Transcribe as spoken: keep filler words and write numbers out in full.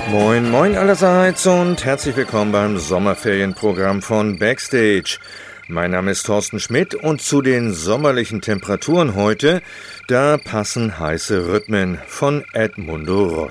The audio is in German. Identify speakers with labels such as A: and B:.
A: Moin, moin allerseits und herzlich willkommen beim Sommerferienprogramm von Backstage. Mein Name ist Thorsten Schmidt und zu den sommerlichen Temperaturen heute, da passen heiße Rhythmen von Edmundo Ross.